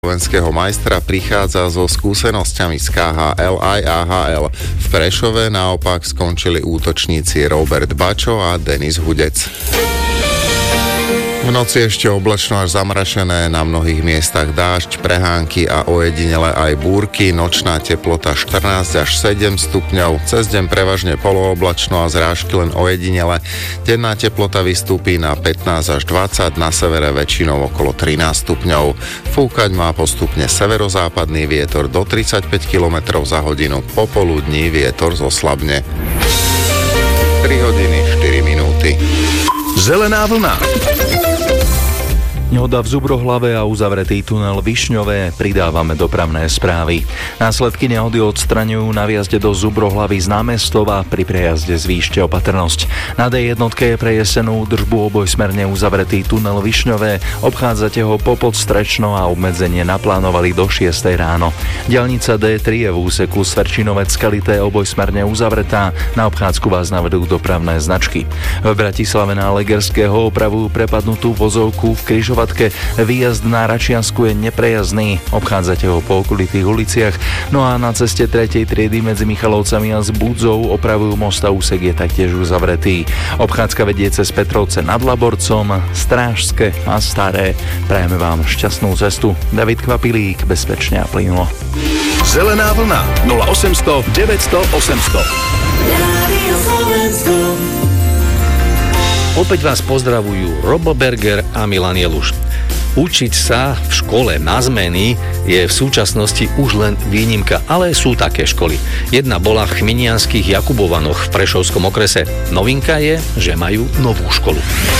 slovenského majstra prichádza so skúsenosťami z KHL aj AHL. V Prešove naopak skončili útočníci Robert Bačo a Denis Hudec. V noci ešte oblačno až zamračené, na mnohých miestach dážď, prehánky a ojedinele aj búrky, nočná teplota 14 až 7 stupňov, cez deň prevažne polooblačno a zrážky len ojedinele, denná teplota vystúpi na 15 až 20, na severe väčšinou okolo 13 stupňov. Fúkať má postupne severozápadný vietor do 35 km za hodinu, popoludní vietor zoslabne. 3 hodiny 4 minúty. Zelená vlna. Nehoda v Zubrohlave a uzavretý tunel Višňové, pridávame dopravné správy. Následky nehody odstraňujú na vjazde do Zubrohlavy z námestova, pri prejazde zvýšte opatrnosť. Na D1 je pre jesenú údržbu obojsmerne uzavretý tunel Višňové, obchádzate ho po Podstrečno a obmedzenie naplánovali do 6 ráno. Diaľnica D3 je v úseku Sverčinovec-Skalité obojsmerne uzavretá, na obchádzku vás navedú dopravné značky. V Bratislave na Legerského opravujú prepadnutú vozovku v križovatke. Výjazd na Račiansku je neprejazdný, obchádzate ho po okolitých uliciach, no a na ceste 3. triedy medzi Michalovcami a Zbudzou opravujú most a úsek je taktiež uzavretý. Obchádzka vedie cez Petrovce nad Laborcom, Strážske a Staré. Prajeme vám šťastnú cestu. David Kvapilík, bezpečne a plynulo. Zelená vlna 0800 900 800. Opäť vás pozdravujú Robo Berger a Milan Jeluš. Učiť sa v škole na zmeny je v súčasnosti už len výnimka, ale sú také školy. Jedna bola v chminianskych Jakubovanoch v Prešovskom okrese. Novinka je, že majú novú školu.